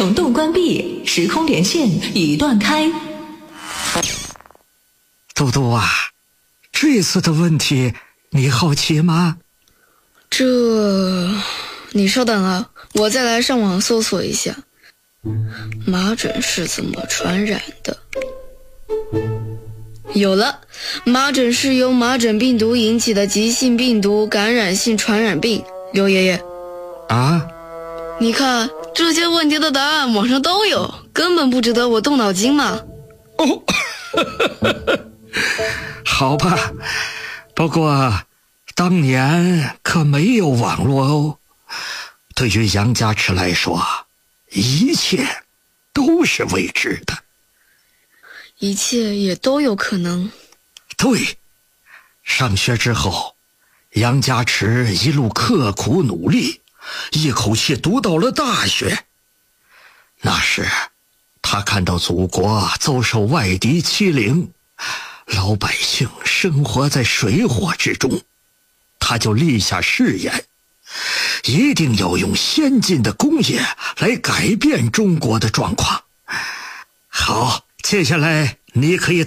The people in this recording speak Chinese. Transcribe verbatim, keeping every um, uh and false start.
虫洞关闭，时空连线已断开。 嘟嘟啊，这次的问题你好奇吗？ 这，你稍等啊，我再来上网搜索一下，麻疹是怎么传染的。有了，麻疹是由麻疹病毒引起的急性病毒感染性传染病。刘爷爷啊， 你看这些问题的答案网上都有，根本不值得我动脑筋嘛。 哦，好吧，不过当年可没有网络哦。对于杨家池来说，一切都是未知的， 一切也都有可能。 对，上学之后，杨家池一路刻苦努力，一口气读到了大学。那时他看到祖国遭受外敌欺凌，老百姓生活在水火之中，他就立下誓言，一定要用先进的工业来改变中国的状况。好，接下来你可以